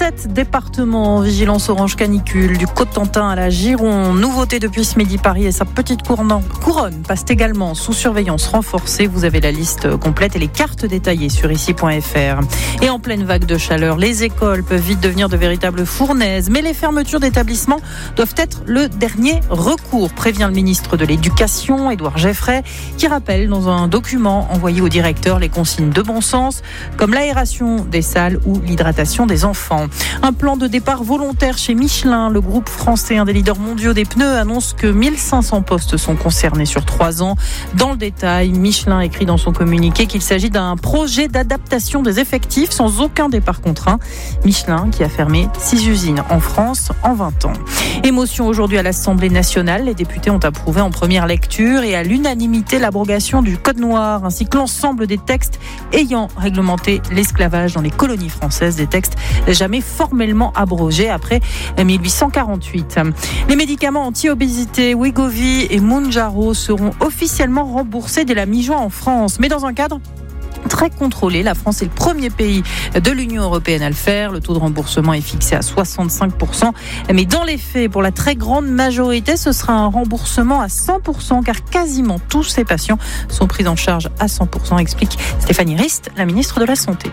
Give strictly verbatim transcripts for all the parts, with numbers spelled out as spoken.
Sept départements en vigilance orange canicule, du Cotentin à la Gironde. Nouveauté depuis ce midi, Paris et sa petite couronne, couronne passent également sous surveillance renforcée. Vous avez la liste complète et les cartes détaillées sur ici point f r. Et en pleine vague de chaleur, les écoles peuvent vite devenir de véritables fournaises, mais les fermetures d'établissements doivent être le dernier recours, prévient le ministre de l'Éducation, Édouard Geffray, qui rappelle dans un document envoyé au directeur les consignes de bon sens, comme l'aération des salles ou l'hydratation des enfants. Un plan de départ volontaire chez Michelin. Le groupe français, un des leaders mondiaux des pneus, annonce que mille cinq cents postes sont concernés sur trois ans. Dans le détail, Michelin écrit dans son communiqué qu'il s'agit d'un projet d'adaptation des effectifs sans aucun départ contraint. Michelin qui a fermé six usines en France en vingt ans. Émotion aujourd'hui à l'Assemblée nationale. Les députés ont approuvé en première lecture et à l'unanimité l'abrogation du Code noir ainsi que l'ensemble des textes ayant réglementé l'esclavage dans les colonies françaises, des textes jamais formellement abrogés après mille huit cent quarante-huit. Les médicaments anti-obésité Wegovy et Mounjaro seront officiellement remboursés dès la mi-juin en France, mais dans un cadre très contrôlé. La France est le premier pays de l'Union européenne à le faire. Le taux de remboursement est fixé à soixante-cinq pour cent. Mais dans les faits, pour la très grande majorité, ce sera un remboursement à cent pour cent car quasiment tous ces patients sont pris en charge à cent pour cent, explique Stéphanie Rist, la ministre de la Santé.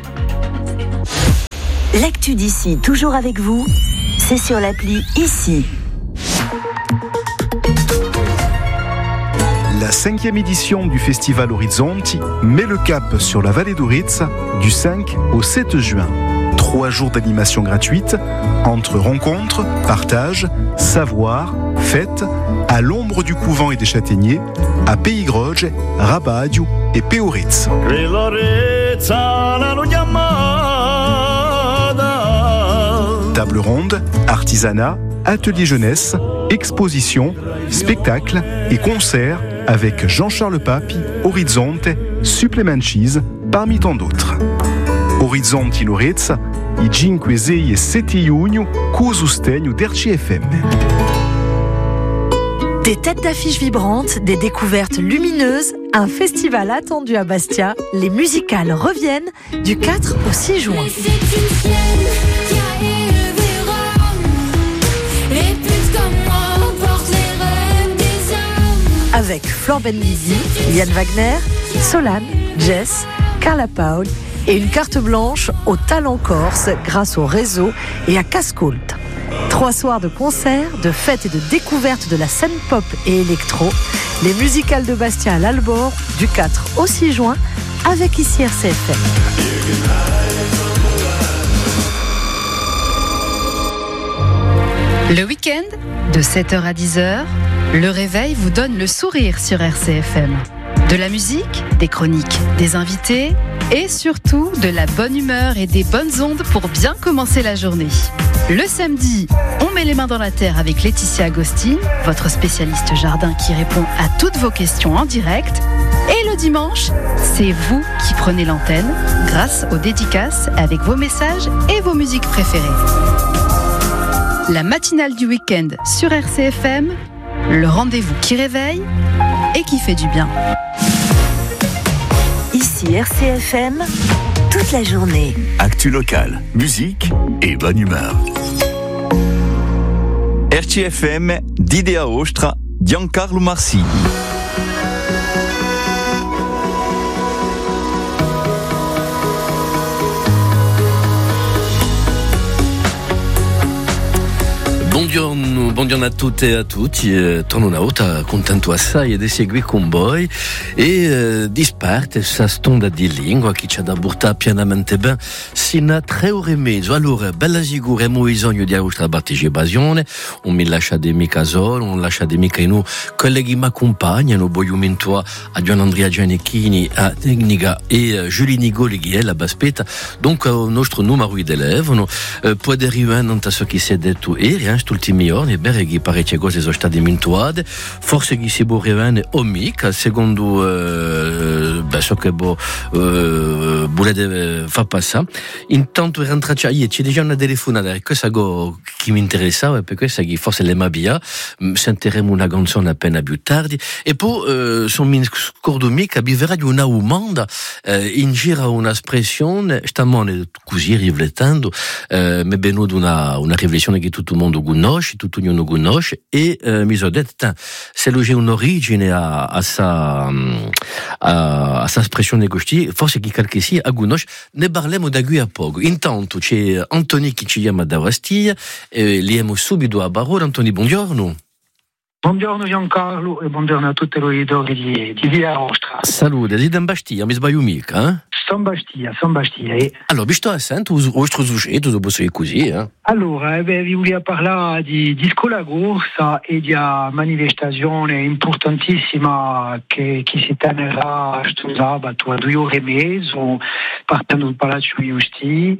L'actu d'ici, toujours avec vous, c'est sur l'appli Ici. La cinquième édition du Festival Orizzonti met le cap sur la vallée d'Auritz du cinq au sept juin. Trois jours d'animation gratuite entre rencontres, partages, savoir, fêtes, à l'ombre du couvent et des châtaigniers, à Pays-Groge, Rabadio et Péoritz. Table ronde, artisanat, atelier jeunesse, exposition, spectacle et concerts avec Jean-Charles Papi, Orizzonte, Supplementis, parmi tant d'autres. Orizzonti in Aurizza, i cinque, sei e sette giugno, co sostegno d'R C F M. Des têtes d'affiches vibrantes, des découvertes lumineuses, un festival attendu à Bastia. Les musicales reviennent du quatre au six juin. Avec Flor Benlisi, Yann Wagner, Solane, Jess, Carla Paul et une carte blanche au talent corse grâce au réseau et à Cascoult. Trois soirs de concerts, de fêtes et de découvertes de la scène pop et électro. Les musicales de Bastia à l'Albor du quatre au six juin avec ici R C F M. Le week-end, de sept heures à dix heures, le réveil vous donne le sourire sur R C F M. De la musique, des chroniques, des invités et surtout de la bonne humeur et des bonnes ondes pour bien commencer la journée. Le samedi, on met les mains dans la terre avec Laetitia Agostine, votre spécialiste jardin qui répond à toutes vos questions en direct. Et le dimanche, c'est vous qui prenez l'antenne grâce aux dédicaces avec vos messages et vos musiques préférées. La matinale du week-end sur R C F M, le rendez-vous qui réveille et qui fait du bien. Ici R C F M, toute la journée. Actu locale, musique et bonne humeur. R C F M, d'Idea Ostra, Giancarlo Marsini. Buongiorno, buongiorno a tutte e a tutti, eh, torno una volta contento assai di seguire con voi e eh, disparte sa stonda di lingua che ci ha da portare pienamente bene sino a tre ore e mezzo. Allora, bella sicura, abbiamo bisogno di vostra partecipazione, non mi lasciate mica solo, non lasciate mica i nostri colleghi mi accompagnano, voglio mentoa a Gian Andrea Gianecchini, a Tecnica e a Julie Nigoli che è la baspetta, donc il nostro numero di telefono, eh, può arrivare non so chi si è detto ieri, eh, sto ultimi giorni, berghi parecchie cose sono state mintuate, forse chi si può rivendere o mica, secondo eh, beh, so che bo, eh, volete far passare. Intanto è rentrata io, c'è già una telefonata, questa go, che mi interessava, e per questa che forse le mabia, sentiremo una canzone appena più tardi, e poi eh, sono mi scordo mica, viverà di una umanda, eh, in gira un'espressione, stiamo così riflettendo, eh, mi è venuta una, una riflessione che tutto il mondo conosce, tutto il mondo conosce, e eh, mi sono detto, se c'è un'origine a, a sa a, a sa espressione così, forse che qualche sia a conosce, ne parliamo da qui a poco. Intanto c'è Anthony che ci chiama da Bastiglia, e li abbiamo subito a parola. Anthony, buongiorno. Buongiorno Giancarlo e buongiorno a tutti i lettori di, di Via Ostra. Salute, siete in Bastiglia, mi sbaglio mica, eh? Sono in Bastiglia, sono in Bastiglia. E... Allora, vi sto a sentire, vostro succetto, dopo sei così, eh? Allora, eh, beh, vi voglio parlare di, di scuola corsa e di una manifestazione importantissima che, che si terrà questo sabato a due ore e mezzo, partendo dal Palazzo Giusti,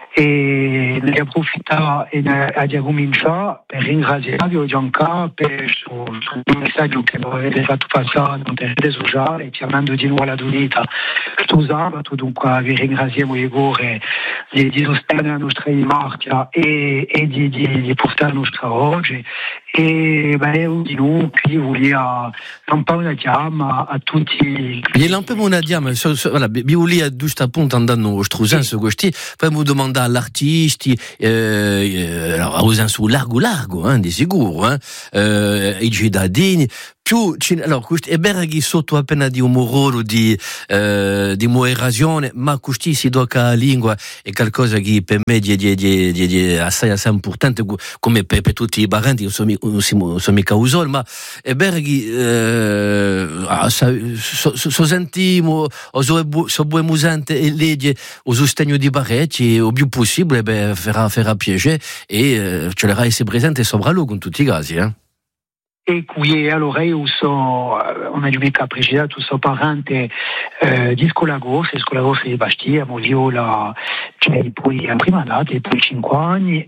e ne approfittare e ne cominciare per ringraziare Giancarlo per il messaggio che avete fatto passare nelle reti sociali, chiamando di nuovo la donita questo sabato. Dunque vi ringraziamo Igor di, di sostenere la nostra marcia e, e di, di, di portare la nostra oggi, e beh, di noi qui vogliamo lampare una chiama a tutti. Vi lampiamo una chiama, so, so, voilà, vi vogliamo giusto appunto andare nel nostro senso questi, poi mi domanda agli artisti, eh, a un senso largo largo, eh, di sicuro, eh, eh, i cittadini, più, allora, questo è vero che sotto appena di un ruolo di, eh, di moderazione, ma questo si tocca la lingua, è qualcosa che per me è assai, assai importante, come per, per tutti i parenti, io sono, sono, sono mica usuale, ma è vero che eh, so, so, so sentimo, o so, so buone musante e legge o sostegno di parecchi, o più possibile, beh, farà, farà piacere, e eh, ce l'era essere presente sopra lui con tutti i casi, eh. E qui allora io so, on a mica precisato, so parente eh, di scuola corsa, scuola corsa di Bastiglia, io la, cioè, poi in prima data, e poi cinque anni,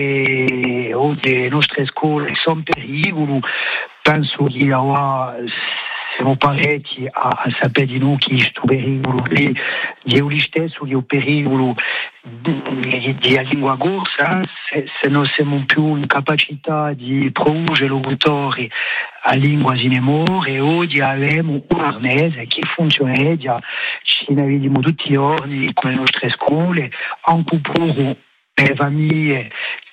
e oh, le nostre scuole sono pericolo, penso che ora siamo parecchi a, a sapere di noi che questo pericolo lì, io stesso, io pericolo della lingua corsa, se, se non siamo più in capacità di produrre locutori a lingua di memoria, oggi abbiamo un arnese che funziona, ci ne vediamo tutti i giorni con le nostre scuole, anche per le famiglie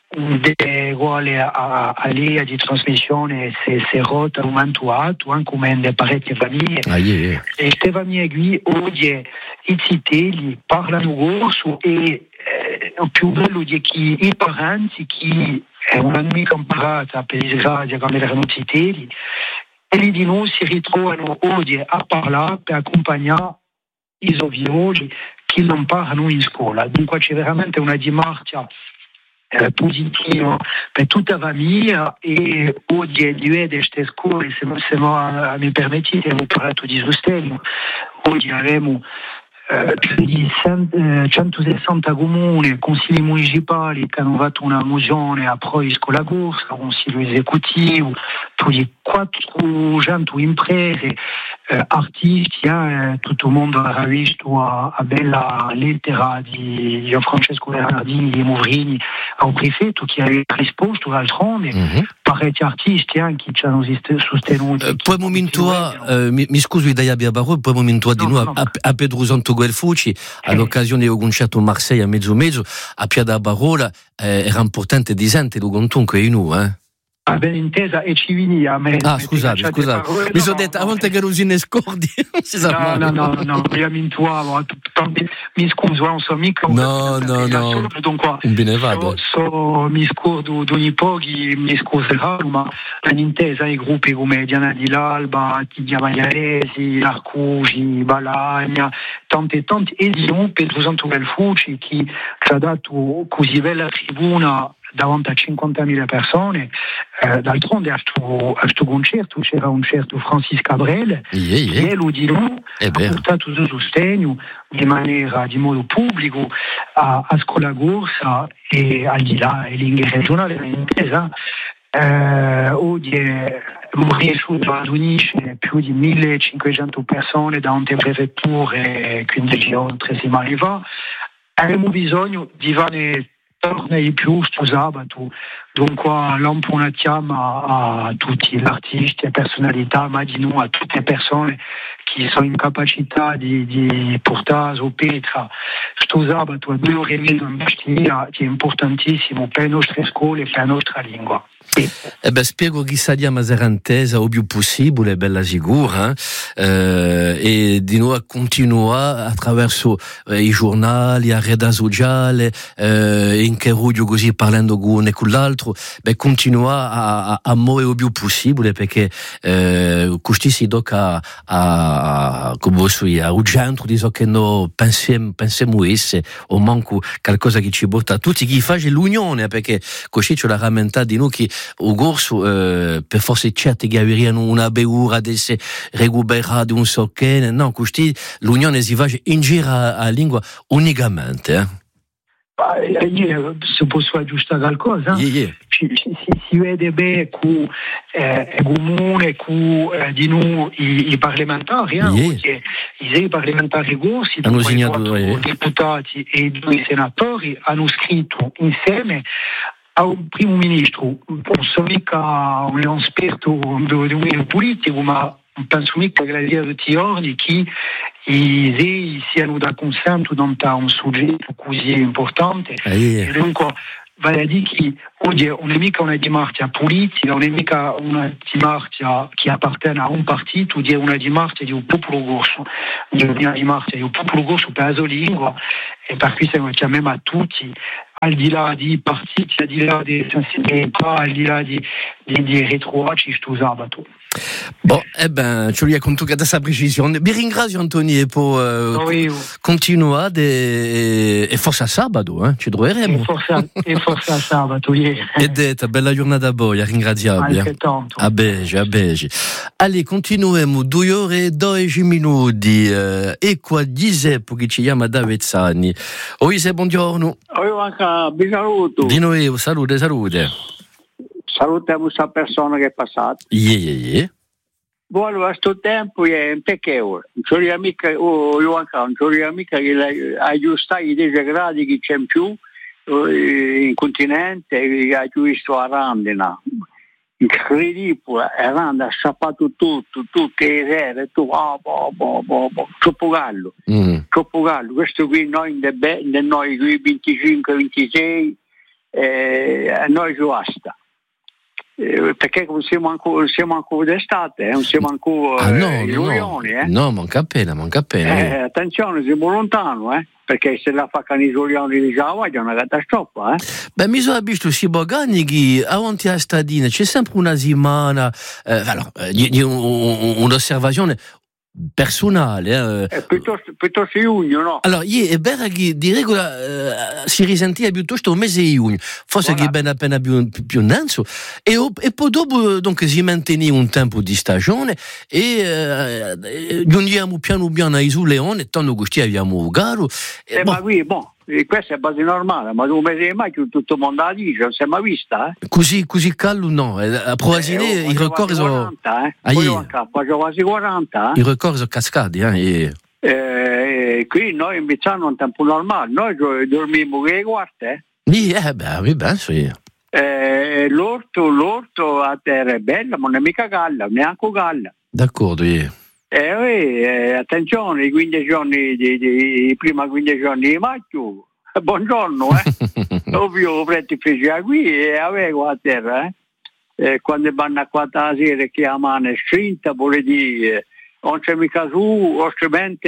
uguale a, a linea di trasmissione se si è rotta un momento alto, anche come le parecchie famiglie. Ah, yeah. E queste famiglie qui oggi i cittadini parlano corso, e eh, il più bello è che i parenti che non hanno mica imparato a pensare come erano cittadini, e lì di noi si ritrovano oggi a parlare per accompagnare i giovani che non parlano in scuola. Dunque c'è veramente una dimarcia eh, positiva per tutta la famiglia, e oggi è di queste scuole, se, se no, mi permettete, ho parlato di sostegno, oggi abbiamo eh, più di centosessanta comuni, consigli municipali che hanno fatto una mozione a pro di scuola corsa, consiglio esecutivo, più di quattrocento imprese, eh, artisti, eh, tutto il mondo ha visto una bella lettera di Gianfrancesco Bernardini di Movrini al prefetto, che ha risposto d'altronde, mm-hmm. parecchi artisti anche ci hanno sostenuto. Uh, poi momento, uh, mi, mi scuso di abbia barro, poi momento di noi a, a Pedro Santo Guelfucci, eh. all'occasione del concerto a Marseille a mezzo mezzo, a Piada Barola, eh, era importante di gente, lo contunque in noi, eh. Ah, ben intesa, e ci vini a me. Ah, scusate, scusate. Mi sono detto, a volte che non ne scordi. No, no, no, no, io mi intuavo. Mi scuso, non so mica. No, no, no. Un bene vado. So, mi scordo d'ogni pochi, mi scuseranno, ma l'intesa i gruppi come Diana di l'Alba, Tidia Magliaresi, Arcugi, Balagna, tanti e tanti, e di noi Pedro Santo Guelfucci, che ci ha dato così bella tribuna davanti a cinquantamila persone. Eh, d'altronde a questo concerto c'era un certo Francis Cabrel, yeah, yeah. che lo di lui eh ha portato il sostegno di maniera, di modo pubblico a, a scuola corsa e al di là, e lingue regionali intesa. Eh, oggi è riuscito ad unire più di millecinquecento persone da tante prefetture, quindi oltre si arriva. Abbiamo bisogno di fare tornei più sto sabato, dunque lampo una chiama a tutti gli artisti e personalità, ma di noi a tutte le persone che sono in capacità di, di portare su pietra sto sabato a due ore e mezzo in Bastiglia, che è importantissimo per le nostre scuole e per la nostra lingua. Eh beh, spiego chi sa di Mazarantesa o più possibile, bella sicura, eh, e di nuovo continuare attraverso eh, i giornali, a rete sociale, eh, in che ruglio così parlando con uno e con l'altro, beh, continuare a, a, a muovere il più possibile perché eh, questi si tocca a, a come posso dire, al centro di ciò che noi pensiamo, pensiamo essere, o manco qualcosa che ci porta a tutti, chi fa l'unione, perché così c'è la rammentà di noi che o corso eh, per forse certi che avevano una beura di se recuperare un socchene, no, questi l'unione si fa in giro a lingua unicamente, eh. Se posso aggiustare qualcosa, yeah, yeah. Si, si, si vede bene che eh, è comune che eh, di noi i, i parlamentari, eh, yeah. i parlamentari corsi, hanno segnato, i deputati e i due senatori hanno scritto insieme a un primo ministro. Non sono mica un esperto di politico, ma penso mica che la via di giorni che i zei siano da consenso da un soggetto così importante. Ah, yeah. E dunque vale a dire che oggi non è mica una dimarcia politica, non è mica una dimarcia che appartiene a un partito, è una dimarcia di un popolo corso, una dimarcia di un popolo corso per la sua lingua, e per cui siamo chiamiamo a tutti, al di là di partiti, al di là di sensibilità, al di là di, di, di retroaci, sto sabato. Bon, eh ben, ci voglio con tutta questa precisione. Vi ringrazio Antonio per uh, oui, continuare e, e forse a sabato, eh? Ci troveremo. E forse, e forse a sabato, yeah. E detta, bella giornata a voi, ringraziabile. Altrettanto. A bege, a bege. Allez, continuiamo, due ore e dodici minuti. Uh, e qua Giuseppe che ci chiama da Vezzani. Oise, buongiorno. Oi, anche, vi saluto. Di noi, salute, salute. Salutiamo questa persona che è passata. Yeah, yeah, yeah. Buono, a questo tempo è un peccato. Non c'è mica, oh, io anche, non c'è mica che aggiustare i dieci gradi che c'è in più in continente, che ha visto a Randina. Incredibile, a Randina ha scappato tutto, tutte le sere, tu, oh, boh, boh, boh, boh, troppo gallo, mm. troppo gallo. Questo qui noi, noi qui venticinque ventisei, eh, a noi ci basta. Eh, perché non siamo ancora, siamo ancora d'estate, eh? Non siamo ancora ah, no, eh, no, riunioni, eh? No, manca appena, manca appena. Eh, attenzione, siamo lontano, eh? Perché se la fa i riunioni di Giava è una catastrofe, eh? Beh, mi sono visto si bogani che avanti a stadina c'è sempre una settimana, eh, allora, eh, un'osservazione personale, eh. È piuttosto, piuttosto giugno, no? Allora, io è vero che di regola eh, si risentiva piuttosto un mese di giugno, forse voilà. Che è ben appena più, più denso, e, e poi dopo donc, si manteniva un tempo di stagione e eh, giungiamo piano piano ai Suleone, tanto che abbiamo garo. Eh, bon. Ma qui, bon. E questa è base normale, ma un mese di maggio tutto il mondo la dice, non si è mai vista, eh? Così, così caldo no, a Proasine eh, i ricordi sono... quaranta, eh? Poi anche, quasi quaranta, eh? I ricordi sono cascati, eh? E... Eh, qui noi in Bizzano è un tempo normale, noi dormiamo che guarda, eh? Eh, beh, beh, sì. Eh, l'orto, l'orto a terra è bella, ma non è mica galla, neanche galla. D'accordo, eh. Eh, eh, attenzione, i quindici giorni di, di, di prima quindici giorni di maggio, buongiorno, eh. Ovvio, pretti fece qui e avevo a terra, eh. Eh, quando vanno a quattro la sera che la mano è strinta, vuole dire, non c'è mica su, ostamente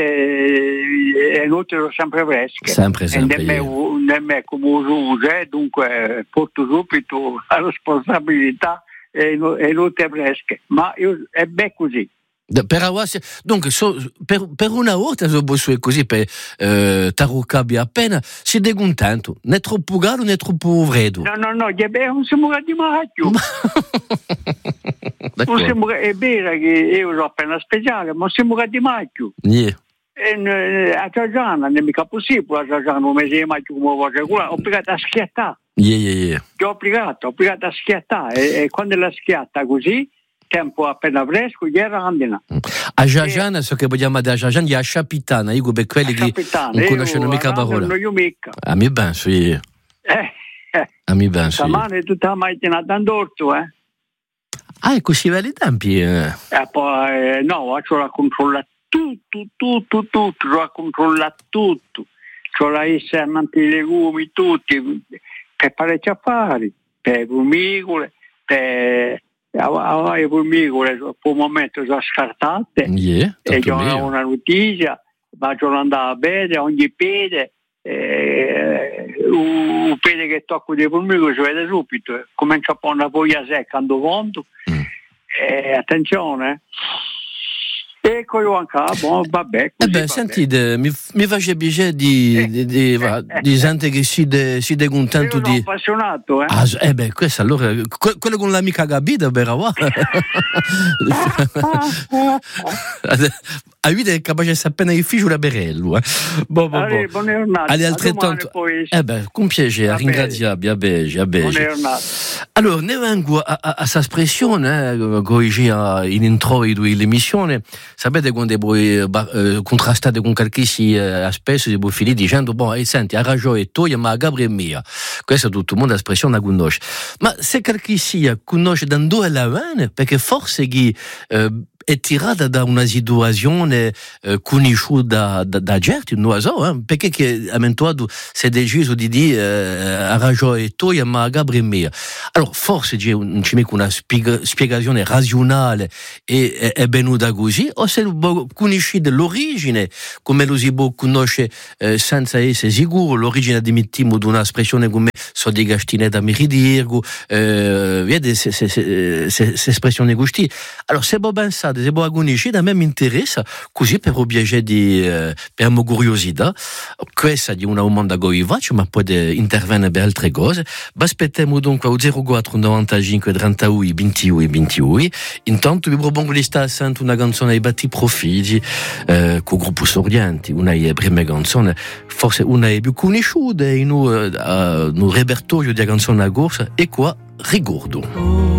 è inutile, sempre fresche. Sempre, sempre. E nemmeno, nemmeno come uso, eh, dunque porto subito la responsabilità e inutile fresche, ma io, è bene così. Per avere, dunque, so, per, per una volta se posso così per eh, taruccabi appena si è contento, né troppo caro né troppo freddo. No, no, no, non siamo di macchio. Non siamo, è vero che io sono appena speciale, ma siamo di macchio. Yeah. E a Giagiana, non è mica possibile, a Giagiana non mi sei mai come voce, ho pregato a schiattare. Yeah, yeah, yeah. Io ho pregato, ho pregato a schiattare e, e quando la schiatta così, tempo appena fresco, gli era andina. A Giagiana, so che vogliamo dire a Giagiana, è a Capitana, io come quelli che non conoscono mica parola. Non io mica. A mi penso, io. Eh, eh. A mi penso. Stamane tutta la mattina d'andorto, eh. Ah, è così veri tempi? Eh. E poi, eh, no, ci ho controllato tutto, tutto, tutto, ci ho controllato tutto. Ci ho essere amanti di legumi, tutti, per parecchi affari, per formicole, per... le formicole, per un momento sono scartate, yeah, e io ho una notizia, ma io non andavo a vedere, ogni piede, eh, un piede che tocco dei formicole si vede subito, comincia a fare una foglia secca, ando conto, mm. eh, attenzione, ecco io anche, bon, vabbè. Eh beh, senti, de, mi, mi face piacere di, di, di, va, di sentire che si de, si de contento di... Sono appassionato, eh? Ah, eh beh, questo allora, que, quello con l'amica Gabita, però... A vita è capace di essere appena difficile a berello, eh. Boh, boh, boh. Buona giornata. Alle altrettanto... Eh beh, con piacere, ringraziabile, a bege, a bege. Buona giornata. Allora, ne vengo a, a, a questa espressione, eh, che in introito dell'emissione, sapete quando voi eh, contrastate con qualsiasi eh, spesso si può finire dicendo, boh, eh, senti, ha ragione tu, ma a Gabriele mia. Questa tutto il mondo l'espressione la conosce. Ma se qualsiasi conosce da dove la viene, perché forse chi... Eh, è tirata da una situazione eh, conosciuta da, da certi, non so, eh, perché che eventualmente si è deciso di dire eh, ha ragione tu, ma a Gabriele mia. Allora, forse c'è un, una spiega, spiegazione razionale e è, è venuta così, o se conoscete l'origine, come lo si può conoscere eh, senza essere sicuro, l'origine admettiamo di un'espressione come so di gastinetta mi ridirgo, eh, vedi, se, se, se, se, se espressione così. Allora, se può pensare, se può conoscere, a me mi interessa, così per obiettivo di, eh, per mia curiosità, questa di una domanda che io faccio, ma può intervenire per altre cose. Aspettiamo dunque al zero quattro novantacinque trentadue ventuno ventuno. Intanto vi propongo di stare sentendo una canzone ai Batti Profigi, eh, con il gruppo Sordienti, una delle prime canzoni, forse una delle più conosciute, in un uh, repertorio di canzoni a corsa, e qua ricordo.